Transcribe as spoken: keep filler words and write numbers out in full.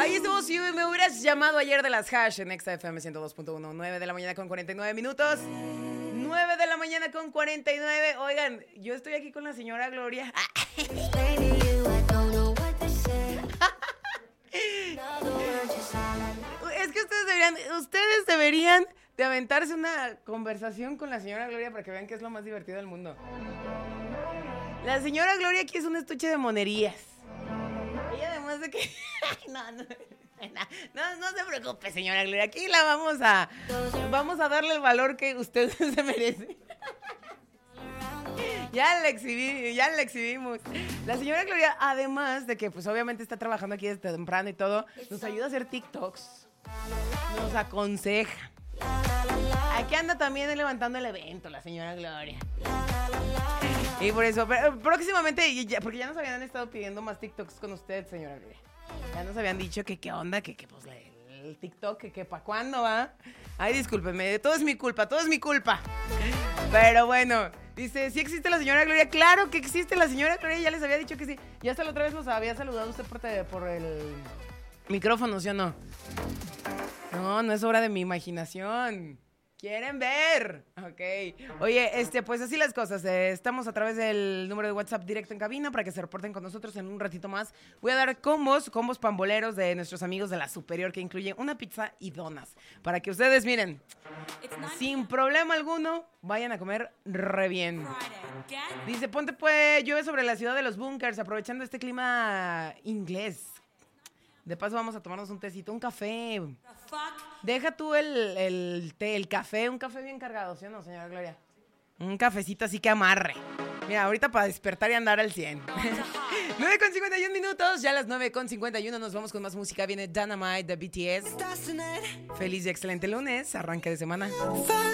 Ahí estuvo, si me hubieras llamado ayer de las hash en Exa F M ciento dos punto uno, nueve de la mañana con cuarenta y nueve minutos. nueve de la mañana con cuarenta y nueve. Oigan, yo estoy aquí con la señora Gloria. Es que ustedes deberían, ustedes deberían de aventarse una conversación con la señora Gloria para que vean que es lo más divertido del mundo. La señora Gloria aquí es un estuche de monerías. Ella además de que... no, no, no, no se preocupe, señora Gloria. Aquí la vamos a... Vamos a darle el valor que usted se merece. Ya la exhibí, ya la exhibimos. La señora Gloria, además de que pues obviamente está trabajando aquí desde temprano y todo, nos ayuda a hacer TikToks. Nos aconseja. Aquí anda también levantando el evento la señora Gloria. Y por eso, pero próximamente, ya, porque ya nos habían estado pidiendo más TikToks con usted, señora Gloria. Ya nos habían dicho que qué onda, que, que pues el TikTok, que, que para cuándo va. Ay, discúlpeme, todo es mi culpa, todo es mi culpa. Pero bueno, dice, ¿sí existe la señora Gloria? Claro que existe la señora Gloria, ya les había dicho que sí. Ya hasta la otra vez los había saludado usted por, te, por el micrófono, ¿sí o no? No, no es obra de mi imaginación. ¿Quieren ver? Ok. Oye, este, pues así las cosas. Eh, estamos a través del número de WhatsApp directo en cabina para que se reporten con nosotros en un ratito más. Voy a dar combos, combos pamboleros de nuestros amigos de La Superior, que incluye una pizza y donas. Para que ustedes, miren, sin problema alguno, vayan a comer re bien. Dice, ponte pues, llueve sobre la ciudad de los bunkers, aprovechando este clima inglés. De paso vamos a tomarnos un tecito, un café. Deja tú el, el té, el café, un café bien cargado, ¿sí o no, señora Gloria? Un cafecito así que amarre. Mira, ahorita para despertar y andar al cien. nueve con cincuenta y uno minutos, ya a las nueve con cincuenta y uno nos vamos con más música. Viene Dynamite de B T S. Feliz y excelente lunes, arranque de semana.